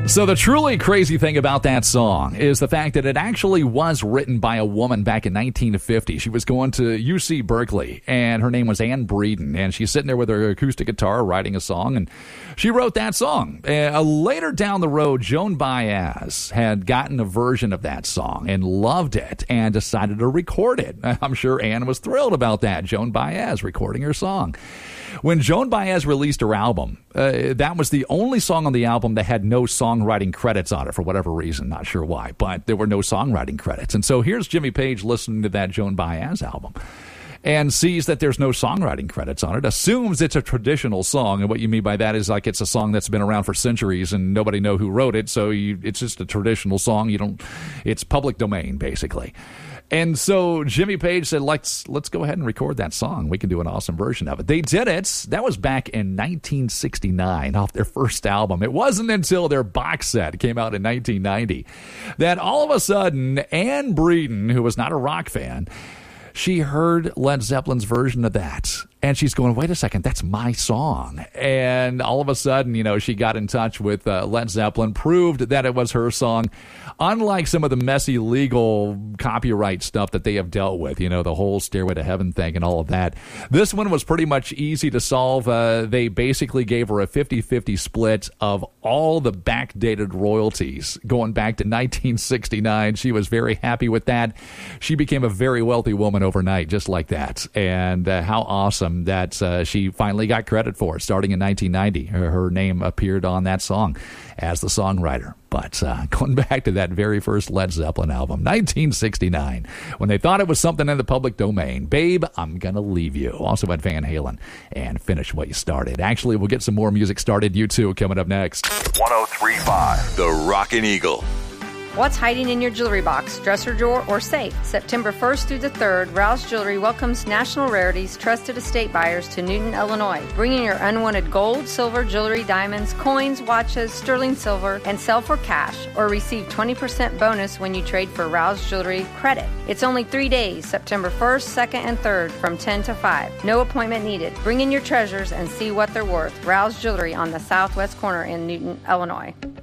So the truly crazy thing about that song is the fact that it actually was written by a woman back in 1950. She was going to UC Berkeley, and her name was Anne Breeden, and she's sitting there with her acoustic guitar writing a song, and she wrote that song. Later down the road, Joan Baez had gotten a version of that song and loved it and decided to record it. I'm sure Anne was thrilled about that, Joan Baez recording her song. When Joan Baez released her album, that was the only song on the album that had no songwriting credits on it for whatever reason. Not sure why, but there were no songwriting credits. And so here's Jimmy Page listening to that Joan Baez album and sees that there's no songwriting credits on it, assumes it's a traditional song. And what you mean by that is like it's a song that's been around for centuries and nobody know who wrote it. So it's just a traditional song. It's public domain, basically. And so Jimmy Page said, let's go ahead and record that song. We can do an awesome version of it. They did it. That was back in 1969 off their first album. It wasn't until their box set came out in 1990 that all of a sudden Anne Breeden, who was not a rock fan, she heard Led Zeppelin's version of that. And she's going, wait a second, that's my song. And all of a sudden, she got in touch with Led Zeppelin, proved that it was her song. Unlike some of the messy legal copyright stuff that they have dealt with, the whole Stairway to Heaven thing and all of that, this one was pretty much easy to solve. They basically gave her a 50-50 split of all the backdated royalties going back to 1969. She was very happy with that. She became a very wealthy woman overnight, just like that. And how awesome that she finally got credit for it. Starting in 1990, her name appeared on that song as the songwriter. But going back to that very first Led Zeppelin album, 1969, when they thought it was something in the public domain, Babe, I'm Gonna Leave You. Also had Van Halen and Finish What You Started. Actually, we'll get some more music started, you too, coming up next. 103.5 The Rockin' Eagle. What's hiding in your jewelry box, dresser drawer, or safe? September 1st through the 3rd, Rouse Jewelry welcomes National Rarities trusted estate buyers to Newton, Illinois. Bring in your unwanted gold, silver, jewelry, diamonds, coins, watches, sterling silver, and sell for cash, or receive 20% bonus when you trade for Rouse Jewelry credit. It's only 3 days, September 1st, 2nd, and 3rd from 10 to 5. No appointment needed. Bring in your treasures and see what they're worth. Rouse Jewelry on the southwest corner in Newton, Illinois.